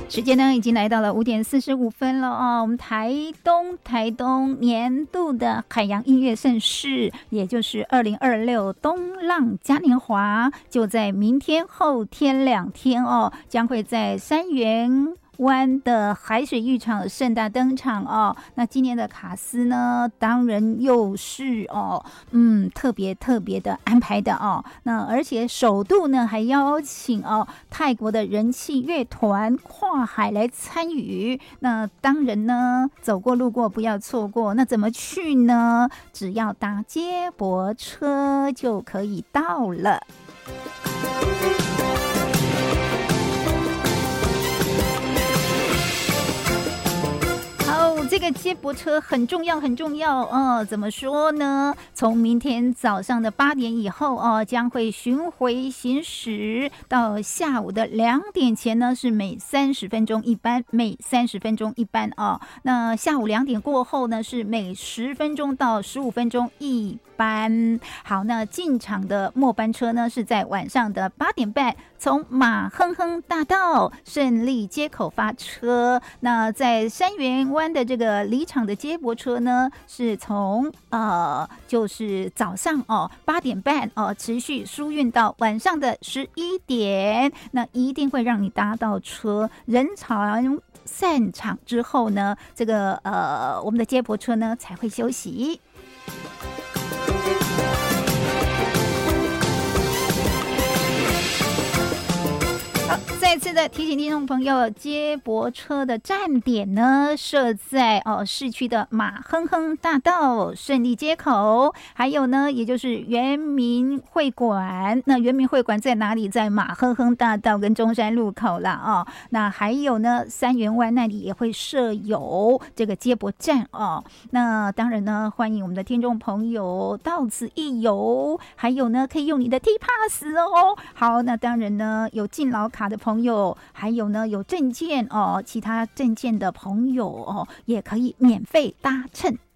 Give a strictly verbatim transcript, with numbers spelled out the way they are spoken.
时间呢已经来到了五点四十五分了哦。我们台东台东年度的海洋音乐盛事，也就是二零二六东浪嘉年华，就在明天后天两天哦，将会在三元湾的海水浴场盛大登场哦。那今年的卡司呢，当然又是哦，嗯，特别特别的安排的哦。那而且首度呢还邀请哦泰国的人气乐团跨海来参与。那当然呢，走过路过不要错过。那怎么去呢？只要搭接驳车就可以到了。这个接驳车很重要，很重要哦。怎么说呢？从明天早上的八点以后哦，将会巡回行驶到下午的两点前呢，是每三十分钟一班，每三十分钟一班哦。那下午两点过后呢，是每十分钟到十五分钟一班。好，那进场的末班车呢，是在晚上的八点半，从马亨亨大道胜利街口发车。那在三元湾的这个离场的接驳车呢，是从呃就是早上哦八点半哦持续疏运到晚上的十一点，那一定会让你搭到车。人潮散场之后呢，这个呃我们的接驳车呢才会休息。再次的提醒听众朋友，接驳车的站点呢设在哦市区的马亨亨大道胜利街口，还有呢也就是原民会馆。那原民会馆在哪里？在马亨亨大道跟中山路口啦哦。那还有呢三元湾那里也会设有这个接驳站哦。那当然呢，欢迎我们的听众朋友到此一游，还有呢可以用你的 T Pass 哦。好，那当然呢有敬老卡的朋友，还有呢有证件哦，其他证件的朋友哦，也可以免费搭乘